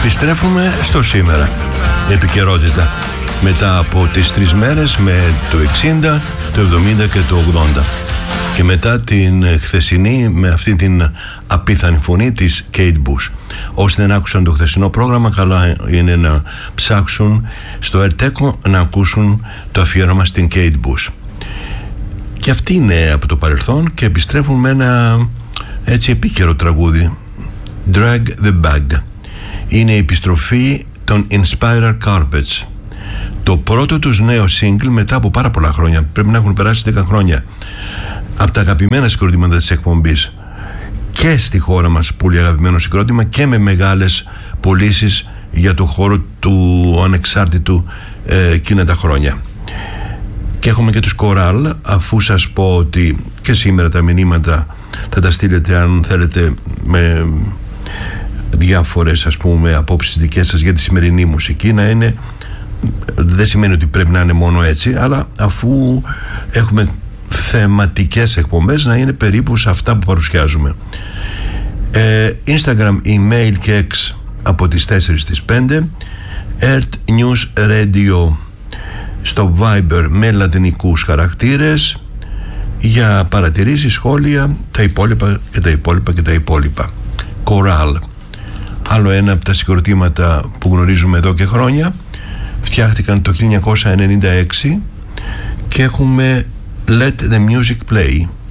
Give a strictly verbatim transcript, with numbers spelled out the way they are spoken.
Επιστρέφουμε στο σήμερα. Επικαιρότητα. Μετά από τις τρεις μέρες με το εξήντα, το εβδομήντα και το ογδόντα. Και μετά την χθεσινή με αυτή την απίθανη φωνή της Kate Bush. Όσοι δεν άκουσαν το χθεσινό πρόγραμμα, καλά είναι να ψάξουν στο Ερτέκο να ακούσουν το αφιέρωμα στην Kate Bush. Και αυτή είναι από το παρελθόν και επιστρέφουν με ένα έτσι επίκαιρο τραγούδι, Drag the Bag. Είναι η επιστροφή των Inspiral Carpets, το πρώτο τους νέο single μετά από πάρα πολλά χρόνια. Πρέπει να έχουν περάσει δέκα χρόνια. Από τα αγαπημένα συγκροτήματα της εκπομπής και στη χώρα μας, πολύ αγαπημένο συγκρότημα και με μεγάλες πωλήσεις για το χώρο του ανεξάρτητου ε, εκείνα τα χρόνια. Και έχουμε και τους Coral, αφού σας πω ότι και σήμερα τα μηνύματα θα τα στείλετε αν θέλετε με διάφορες ας πούμε απόψεις δικές σας για τη σημερινή μουσική, να είναι, δεν σημαίνει ότι πρέπει να είναι μόνο έτσι, αλλά αφού έχουμε θεματικές εκπομπές να είναι περίπου σε αυτά που παρουσιάζουμε. ε, Instagram, email και X από τις τέσσερις στις πέντε, Earth News Radio στο Viber με λατινικούς χαρακτήρες για παρατηρήσεις, σχόλια, τα υπόλοιπα και τα υπόλοιπα και τα υπόλοιπα. Coral, άλλο ένα από τα συγκροτήματα που γνωρίζουμε εδώ και χρόνια. Φτιάχτηκαν το χίλια εννιακόσια ενενήντα έξι και έχουμε Let the Music Play.